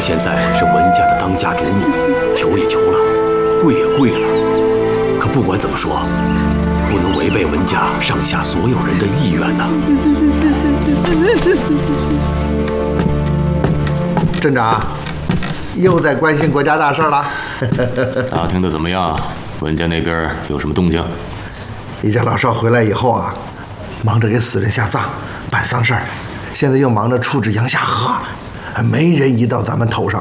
现在是文家的当家主母，求也求了，跪也跪了，可不管怎么说，不能违背文家上下所有人的意愿呐。 镇长，又在关心国家大事了。 打听的怎么样？文家那边有什么动静？ 李家老少回来以后啊，忙着给死人下葬、办丧事儿，现在又忙着处置杨夏河，没人移到咱们头上。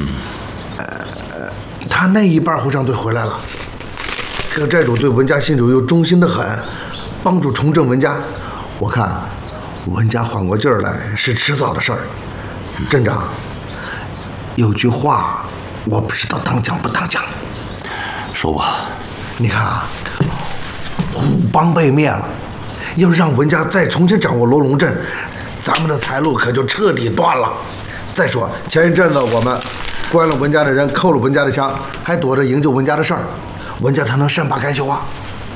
他那一半护商队回来了，这债主对文家信主又忠心的很，帮助重振文家。我看文家缓过劲儿来是迟早的事儿。镇长，有句话我不知道当讲不当讲。 说吧。 你看啊，虎帮被灭了，要是让文家再重新掌握罗龙镇，咱们的财路可就彻底断了。再说前一阵子我们关了文家的人，扣了文家的枪，还躲着营救文家的事儿，文家才能善罢甘休啊。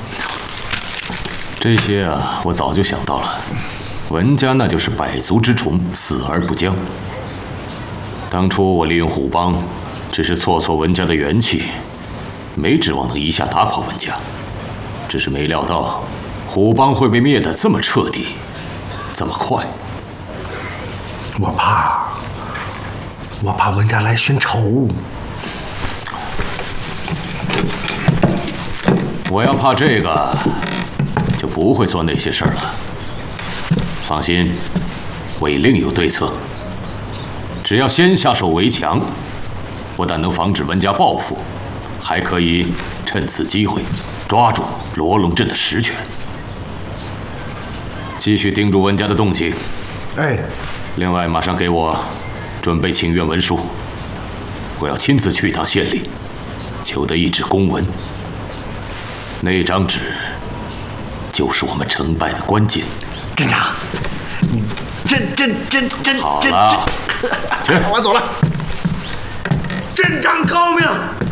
这些啊，我早就想到了。文家那就是百足之虫，死而不僵。当初我利用虎帮，只是挫挫文家的元气，没指望能一下打垮文家。只是没料到，虎帮会被灭得这么彻底，这么快。 我怕文家来寻仇。 我要怕这个，就不会做那些事儿了。放心，我已另有对策。只要先下手为强，不但能防止文家报复，还可以趁此机会抓住罗龙镇的实权。继续盯住文家的动静。 哎， 另外，马上给我准备请愿文书，我要亲自去一趟县里，求得一纸公文。那张纸就是我们成败的关键。 镇长，你真好了，去， 我走了。镇长高明。